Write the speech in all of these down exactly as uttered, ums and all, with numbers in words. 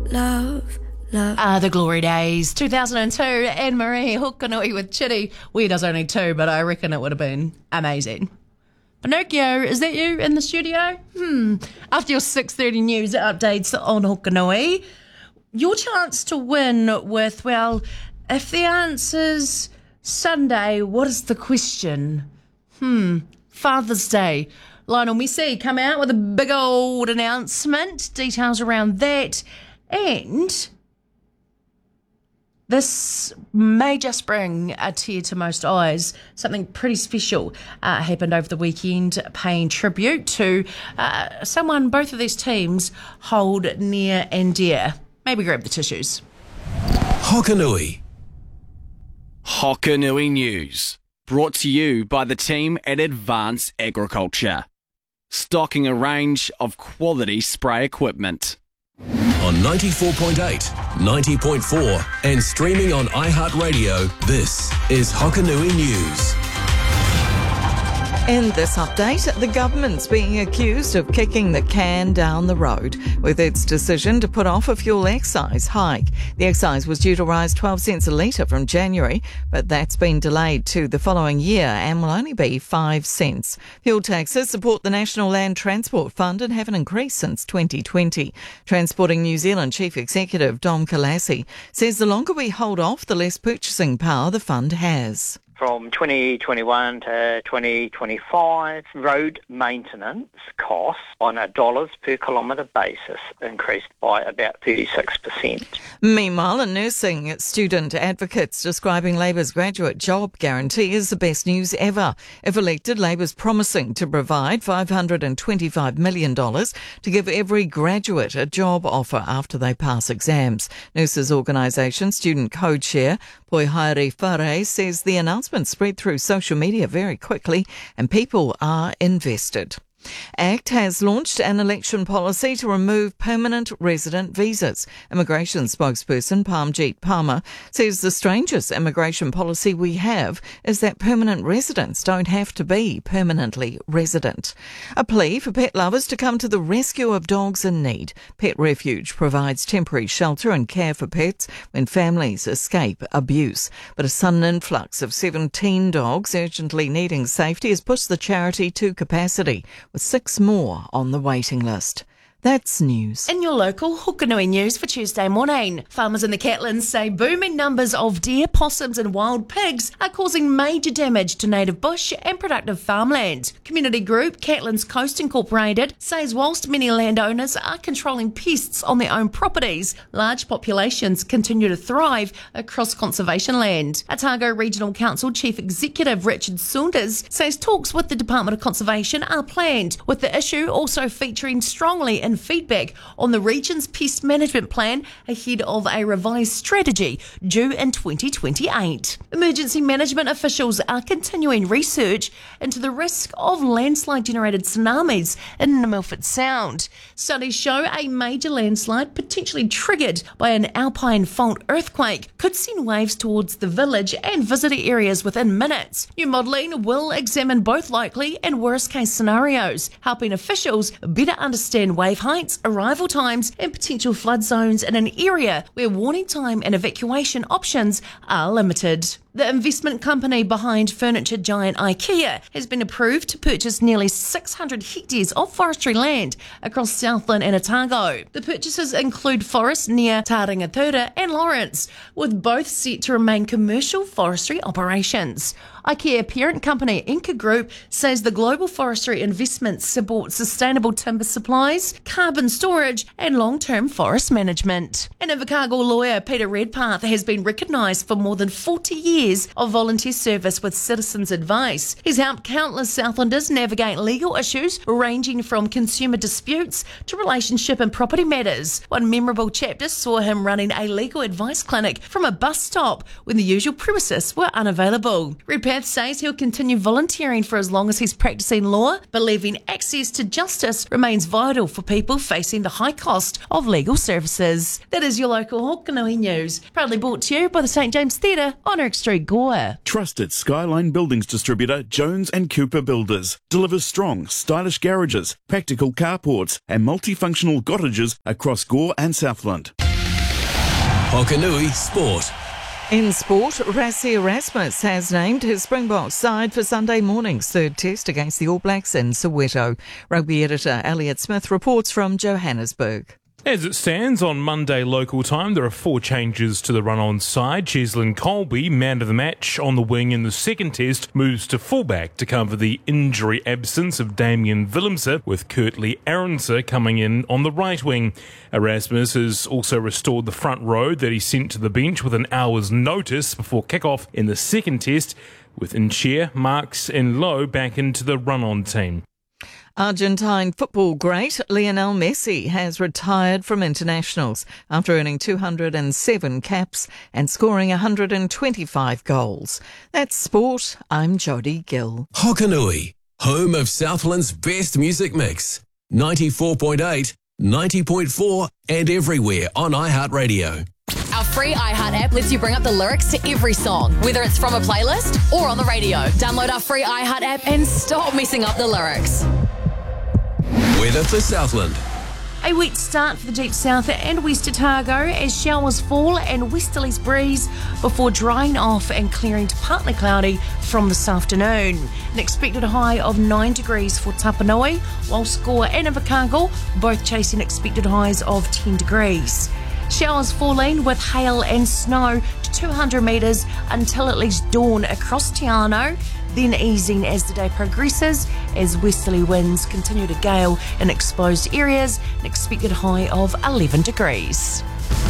love, love. Ah, the glory days, two thousand two, Anne-Marie Hokanui with Chitty. We does only two, but I reckon it would have been amazing. Pinocchio, is that you in the studio? Hmm. After your six thirty news updates on Hokanui, your chance to win with, well, if the answer's Sunday, what is the question? Hmm. Father's Day. Lionel Messi come out with a big old announcement, details around that, and this may just bring a tear to most eyes. Something pretty special uh, happened over the weekend, paying tribute to uh, someone both of these teams hold near and dear. Maybe grab the tissues. Hokanui. Hokanui News, brought to you by the team at Advance Agriculture, stocking a range of quality spray equipment. On ninety-four point eight, ninety point four and streaming on iHeartRadio, this is Hokanui News. In this update, the government's being accused of kicking the can down the road with its decision to put off a fuel excise hike. The excise was due to rise twelve cents a litre from January, but that's been delayed to the following year and will only be five cents. Fuel taxes support the National Land Transport Fund and haven't increased since twenty twenty. Transporting New Zealand Chief Executive Dom Kalasi says the longer we hold off, the less purchasing power the fund has. From twenty twenty-one to twenty twenty-five, road maintenance costs on a dollars per kilometre basis increased by about thirty-six percent. Meanwhile, a nursing student advocates describing Labour's graduate job guarantee as the best news ever. If elected, Labour's promising to provide five hundred twenty-five million dollars to give every graduate a job offer after they pass exams. Nurses Organisation student co-chair Poihaere Whare says the announcement spread through social media very quickly and people are invested. ACT has launched an election policy to remove permanent resident visas. Immigration spokesperson Parmjeet Palmer says the strangest immigration policy we have is that permanent residents don't have to be permanently resident. A plea for pet lovers to come to the rescue of dogs in need. Pet Refuge provides temporary shelter and care for pets when families escape abuse. But a sudden influx of seventeen dogs urgently needing safety has pushed the charity to capacity, with six more on the waiting list. That's news. In your local Hokanui News for Tuesday morning, farmers in the Catlins say booming numbers of deer, possums and wild pigs are causing major damage to native bush and productive farmland. Community group Catlins Coast Incorporated says whilst many landowners are controlling pests on their own properties, large populations continue to thrive across conservation land. Otago Regional Council Chief Executive Richard Saunders says talks with the Department of Conservation are planned, with the issue also featuring strongly in feedback on the region's pest management plan ahead of a revised strategy due in twenty twenty-eight. Emergency management officials are continuing research into the risk of landslide-generated tsunamis in Milford Sound. Studies show a major landslide potentially triggered by an alpine fault earthquake could send waves towards the village and visitor areas within minutes. New modelling will examine both likely and worst-case scenarios, helping officials better understand wave heights, arrival times and potential flood zones in an area where warning time and evacuation options are limited. The investment company behind furniture giant IKEA has been approved to purchase nearly six hundred hectares of forestry land across Southland and Otago. The purchases include forests near Taringatura and Lawrence, with both set to remain commercial forestry operations. IKEA parent company Inca Group says the global forestry investments support sustainable timber supplies, carbon storage and long-term forest management. An Invercargill lawyer, Peter Redpath, has been recognised for more than forty years of volunteer service with Citizens Advice. He's helped countless Southlanders navigate legal issues ranging from consumer disputes to relationship and property matters. One memorable chapter saw him running a legal advice clinic from a bus stop when the usual premises were unavailable. Redpath says he'll continue volunteering for as long as he's practicing law, believing access to justice remains vital for people facing the high cost of legal services. That is your local Hokanui News, proudly brought to you by the St James Theatre on Eric Street, Gore. Trusted Skyline Buildings distributor Jones and Cooper Builders delivers strong, stylish garages, practical carports and multifunctional cottages across Gore and Southland. Hokanui Sport. In sport, Rassie Erasmus has named his Springboks side for Sunday morning's third test against the All Blacks in Soweto. Rugby editor Elliot Smith reports from Johannesburg. As it stands on Monday local time, there are four changes to the run-on side. Cheslin Colby, man of the match on the wing in the second test, moves to fullback to cover the injury absence of Damien Willemse, with Kurtley Arendse coming in on the right wing. Erasmus has also restored the front row that he sent to the bench with an hour's notice before kick-off in the second test, with Nchea, Marks and Lowe back into the run-on team. Argentine football great Lionel Messi has retired from internationals after earning two hundred seven caps and scoring one hundred twenty-five goals. That's sport. I'm Jodie Gill. Hokanui, home of Southland's best music mix. ninety-four point eight, ninety point four and everywhere on iHeartRadio. Our free iHeart app lets you bring up the lyrics to every song, whether it's from a playlist or on the radio. Download our free iHeart app and stop messing up the lyrics. Weather for Southland. A wet start for the deep south and west Otago as showers fall and westerlies breeze before drying off and clearing to partly cloudy from this afternoon. An expected high of nine degrees for Tapanui, while Score and Invercargill both chasing expected highs of ten degrees. Showers falling with hail and snow to two hundred metres until at least dawn across Te Anau, then easing as the day progresses as westerly winds continue to gale in exposed areas, an expected high of eleven degrees.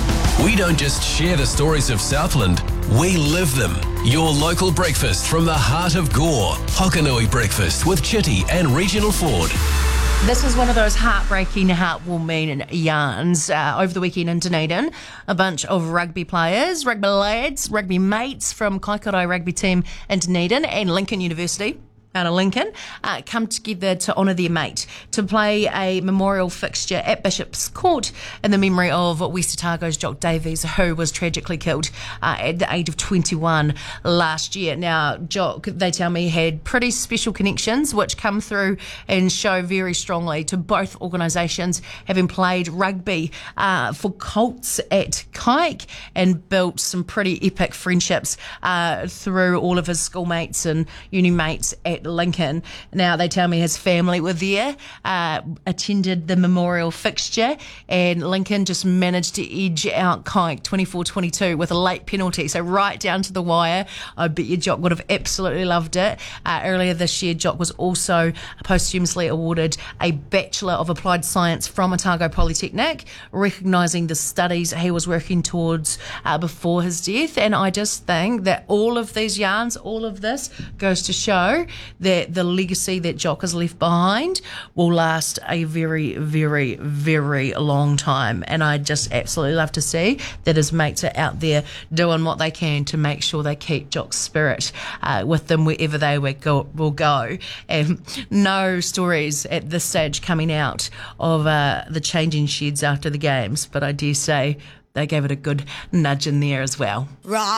We don't just share the stories of Southland, we live them. Your local breakfast from the heart of Gore. Hokanui Breakfast with Chitty and Regional Ford. This is one of those heartbreaking, heartwarming yarns uh, over the weekend in Dunedin. A bunch of rugby players, rugby lads, rugby mates from Kaikorai rugby team in Dunedin and Lincoln University out of Lincoln, uh, come together to honour their mate, to play a memorial fixture at Bishop's Court in the memory of West Otago's Jock Davies, who was tragically killed uh, at the age of twenty-one last year. Now, Jock, they tell me, had pretty special connections which come through and show very strongly to both organisations, having played rugby uh, for Colts at Kaik and built some pretty epic friendships uh, through all of his schoolmates and uni mates at Lincoln. Now, they tell me his family were there, uh, attended the memorial fixture, and Lincoln just managed to edge out Kaik twenty-four twenty-two with a late penalty, so right down to the wire. I bet you Jock would have absolutely loved it. Uh, earlier this year, Jock was also posthumously awarded a Bachelor of Applied Science from Otago Polytechnic, recognising the studies he was working towards uh, before his death. And I just think that all of these yarns, all of this goes to show that the legacy that Jock has left behind will last a very, very, very long time. And I just absolutely love to see that his mates are out there doing what they can to make sure they keep Jock's spirit uh, with them wherever they will go, will go. And no stories at this stage coming out of uh, the changing sheds after the games, but I dare say they gave it a good nudge in there as well. Right.